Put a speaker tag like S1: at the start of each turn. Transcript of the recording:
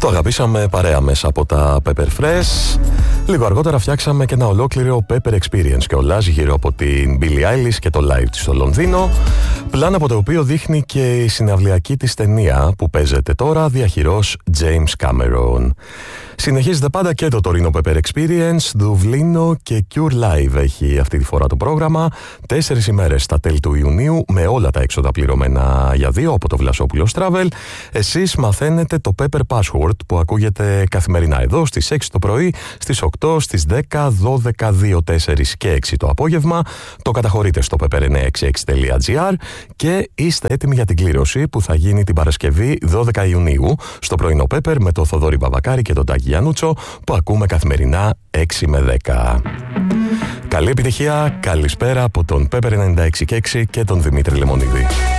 S1: Το αγαπήσαμε παρέα μέσα από τα Pepper Fresh. Λίγο αργότερα φτιάξαμε και ένα ολόκληρο Pepper Experience και ολάζει γύρω από την Billie Eilish και το live της στο Λονδίνο. Πλάνο από το οποίο δείχνει και η συναυλιακή της ταινία που παίζεται τώρα διαχειρός James Cameron. Συνεχίζεται πάντα και το τωρινό Pepper Experience, Δουβλίνο και Cure Live έχει αυτή τη φορά το πρόγραμμα. 4 ημέρες στα τέλη του Ιουνίου με όλα τα έξοδα πληρωμένα για 2 από το Βλασόπουλος Travel. Εσείς μαθαίνετε το Pepper Password που ακούγεται καθημερινά εδώ στις 6 το πρωί, στις 8, στις 10, 12, 2, 4 και 6 το απόγευμα. Το καταχωρείτε στο pepper966.gr και είστε έτοιμοι για την κλήρωση που θα γίνει την Παρασκευή 12 Ιουνίου στο πρωινό Pepper με το Θοδωρή Μπαμπακάρη και τον Τάκη Γιαννούτσο που ακούμε καθημερινά 6 με 10. Καλή επιτυχία, καλησπέρα από τον Pepper 96 και 6 και τον Δημήτρη Λεμονίδη.